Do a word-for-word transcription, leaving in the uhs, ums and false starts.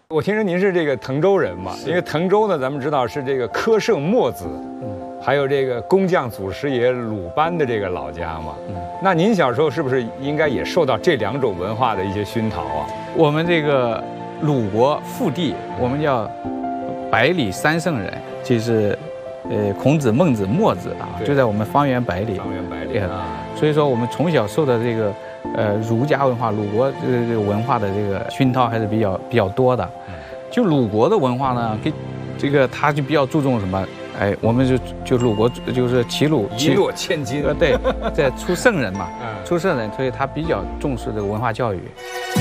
我听说您是这个滕州人嘛？因为滕州呢，咱们知道是这个柯圣墨子，嗯，还有这个工匠祖师爷鲁班的这个老家嘛。嗯，那您小时候是不是应该也受到这两种文化的一些熏陶啊？ 我们这个鲁国腹地，我们叫百里三圣人，就是呃孔子、孟子、墨子啊，就在我们方圆百里。 方圆百里啊。 所以说，我们从小受的这个。呃，儒家文化、鲁国这个这个文化的这个熏陶还是比较比较多的。就鲁国的文化呢，给这个他就比较注重什么？哎，我们就就鲁国就是齐鲁一诺千金。 呃，对，在出圣人嘛，出圣人，所以他比较重视这个文化教育。